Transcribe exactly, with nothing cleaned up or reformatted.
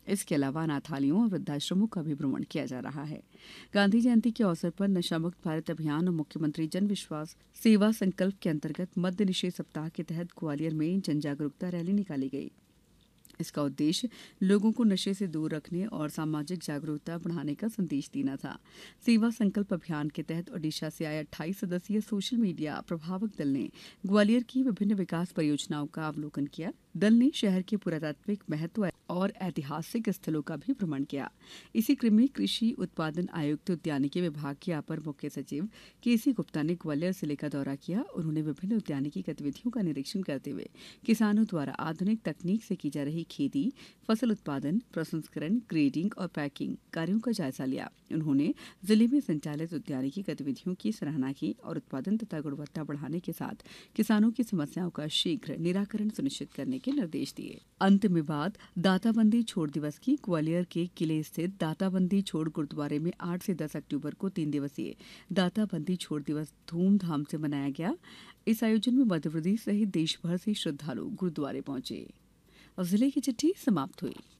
इसके अलावा अनाथालयों और वृद्धाश्रमों का भी भ्रमण किया जा रहा है। गांधी जयंती के अवसर पर नशामुक्त भारत अभियान और मुख्यमंत्री जन विश्वास सेवा संकल्प के अंतर्गत मद्य निषेध सप्ताह के तहत ग्वालियर में जन जागरूकता रैली निकाली गई। इसका उद्देश्य लोगों को नशे से दूर रखने और सामाजिक जागरूकता बढ़ाने का संदेश देना था। सेवा संकल्प अभियान के तहत ओडिशा से आए अट्ठाईस सदस्यीय सोशल मीडिया प्रभावक दल ने ग्वालियर की विभिन्न विकास परियोजनाओं का अवलोकन किया। दल ने शहर के पुरातात्विक महत्व और ऐतिहासिक स्थलों का भी भ्रमण किया। इसी क्रम में कृषि उत्पादन आयुक्त उद्यानिकी विभाग के अपर मुख्य सचिव केसी गुप्ता ने ग्वालियर जिले का दौरा किया। उन्होंने विभिन्न उद्यानिकी गतिविधियों का निरीक्षण करते हुए किसानों द्वारा आधुनिक तकनीक से की जा रही खेती, फसल उत्पादन, प्रसंस्करण, ग्रेडिंग और पैकिंग कार्यों का जायजा लिया। उन्होंने जिले में संचालित उद्यानिकी गतिविधियों की सराहना की और उत्पादन तथा गुणवत्ता बढ़ाने के साथ किसानों की समस्याओं का शीघ्र निराकरण सुनिश्चित करने के निर्देश दिए। अंत में बात दाताबंदी छोड़ दिवस की। ग्वालियर के किले स्थित दाताबंदी छोड़ गुरुद्वारे में आठ से दस अक्टूबर को तीन दिवसीय दाताबंदी छोड़ दिवस धूमधाम से मनाया गया। इस आयोजन में मध्यप्रदेश सहित देश भर से श्रद्धालु गुरुद्वारे पहुंचे और जिले की चिट्ठी समाप्त हुई।